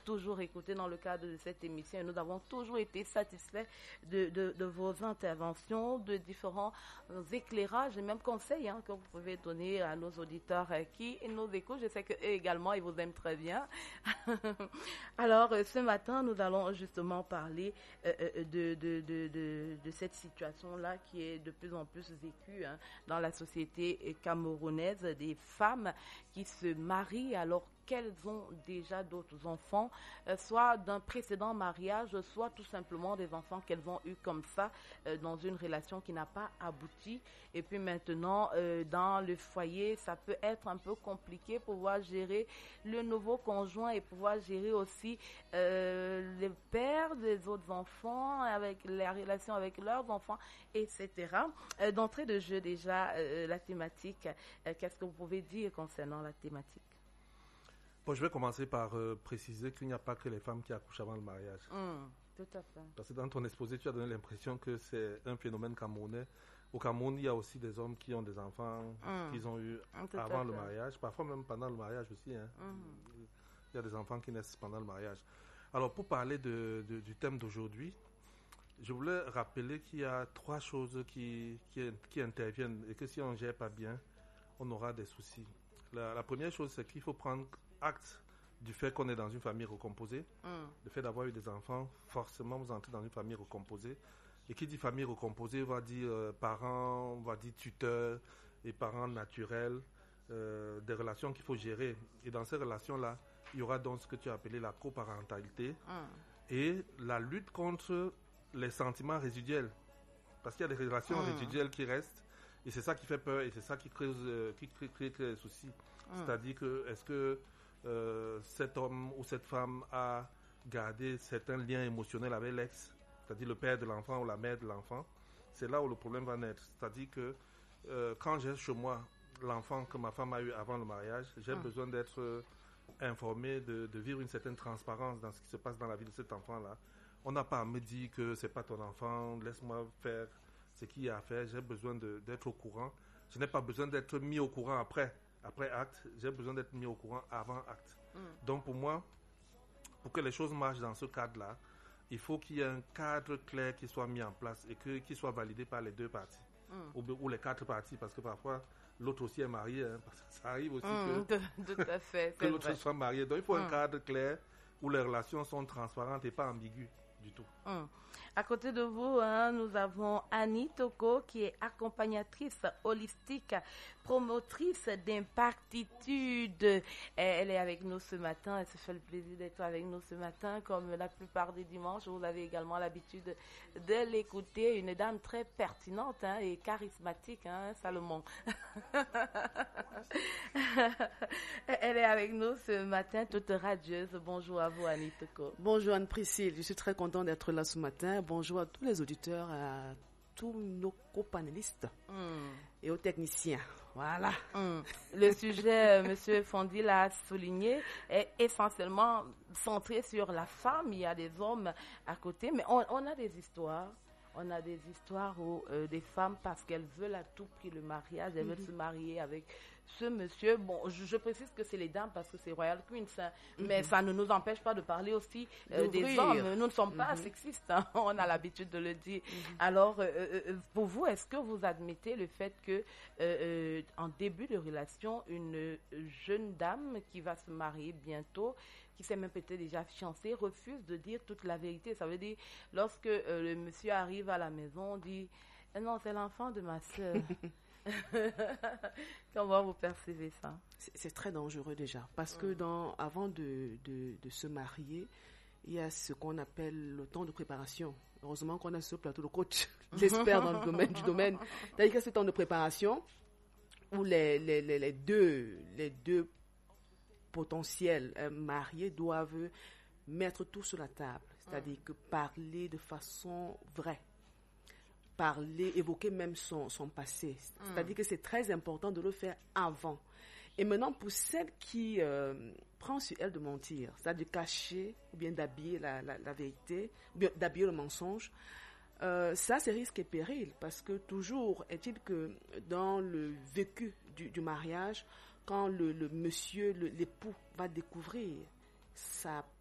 toujours écouté dans le cadre de cette émission et nous avons toujours été satisfaits de vos interventions, de différents éclairages et même conseils que vous pouvez donner à nos auditeurs qui nous écoutent. Je sais qu'eux également, ils vous aiment très bien. Alors, ce matin, nous allons justement parler de cette situation-là qui est de plus en plus vécue dans la société camerounaise, des femmes qui se marient alors qu'elles ont déjà d'autres enfants, soit d'un précédent mariage, soit tout simplement des enfants qu'elles ont eus comme ça dans une relation qui n'a pas abouti. Et puis maintenant, dans le foyer, ça peut être un peu compliqué pour pouvoir gérer le nouveau conjoint et pouvoir gérer aussi les pères des autres enfants, avec la relation avec leurs enfants, etc. D'entrée de jeu déjà, la thématique, qu'est-ce que vous pouvez dire concernant la thématique? Bon, je vais commencer par préciser qu'il n'y a pas que les femmes qui accouchent avant le mariage. Tout à fait. Parce que dans ton exposé, tu as donné l'impression que c'est un phénomène camerounais. Au Cameroun, il y a aussi des hommes qui ont des enfants qu'ils ont eu avant le mariage, parfois même pendant le mariage aussi. Il y a des enfants qui naissent pendant le mariage. Alors, pour parler du thème d'aujourd'hui, je voulais rappeler qu'il y a 3 choses qui interviennent et que si on ne gère pas bien, on aura des soucis. La première chose, c'est qu'il faut prendre acte du fait qu'on est dans une famille recomposée. Le fait d'avoir eu des enfants, forcément, vous entrez dans une famille recomposée. Et qui dit famille recomposée va dire parents, va dire tuteurs et parents naturels, des relations qu'il faut gérer. Et dans ces relations-là, il y aura donc ce que tu as appelé la coparentalité et la lutte contre les sentiments résiduels. Parce qu'il y a des relations résiduelles qui restent. Et c'est ça qui fait peur et c'est ça qui crée des soucis. C'est-à-dire que est-ce que cet homme ou cette femme a gardé certains liens émotionnels avec l'ex, c'est-à-dire le père de l'enfant ou la mère de l'enfant. C'est là où le problème va naître. C'est-à-dire que quand j'ai chez moi l'enfant que ma femme a eu avant le mariage, j'ai besoin d'être informé, de vivre une certaine transparence dans ce qui se passe dans la vie de cet enfant-là. On n'a pas à me dire que c'est pas ton enfant, laisse-moi faire ce qu'il y a à faire. J'ai besoin d'être au courant. Je n'ai pas besoin d'être mis au courant après acte. J'ai besoin d'être mis au courant avant acte. Donc pour moi, pour que les choses marchent dans ce cadre-là, il faut qu'il y ait un cadre clair qui soit mis en place et qui soit validé par les 2 parties ou les 4 parties, parce que parfois l'autre aussi est marié, parce que ça arrive aussi tout à fait, que l'autre soit marié. Donc il faut un cadre clair où les relations sont transparentes et pas ambiguës du tout. À côté de vous, nous avons Annie Toko qui est accompagnatrice holistique, promotrice d'impactitude. Elle est avec nous ce matin. Elle se fait le plaisir d'être avec nous ce matin. Comme la plupart des dimanches, vous avez également l'habitude de l'écouter. Une dame très pertinente et charismatique, Salomon. Elle est avec nous ce matin, toute radieuse. Bonjour à vous, Annie Toko. Bonjour Anne-Priscille, je suis très contente d'être là ce matin. Bonjour à tous les auditeurs, à tous nos copanélistes et aux techniciens. Voilà. Le sujet, Monsieur Fondi l'a souligné, est essentiellement centré sur la femme. Il y a des hommes à côté, mais on a des histoires. On a des histoires où des femmes, parce qu'elles veulent à tout prix le mariage, elles veulent se marier avec ce monsieur. Bon, je précise que c'est les dames parce que c'est Royal Queens, mais ça ne nous empêche pas de parler aussi des hommes. Nous ne sommes pas sexistes, on a l'habitude de le dire. Alors, pour vous, est-ce que vous admettez le fait que en début de relation, une jeune dame qui va se marier bientôt, qui s'est même peut-être déjà fiancée, refuse de dire toute la vérité? Ça veut dire, lorsque le monsieur arrive à la maison, on dit « Non, c'est l'enfant de ma soeur ». Comment vous percevez ça? C'est très dangereux déjà, parce que avant de se marier, il y a ce qu'on appelle le temps de préparation. Heureusement qu'on a sur le plateau le coach, l'expert dans le domaine. C'est-à-dire que ce temps de préparation où les deux potentiels mariés doivent mettre tout sur la table. C'est-à-dire que parler de façon vraie. Évoquer même son passé. C'est-à-dire que c'est très important de le faire avant. Et maintenant, pour celle qui prend sur elle de mentir, c'est-à-dire de cacher ou bien d'habiller la vérité, ou bien d'habiller le mensonge, ça, c'est risque et péril, parce que toujours est-il que dans le vécu du mariage, quand le monsieur, l'époux va découvrir sa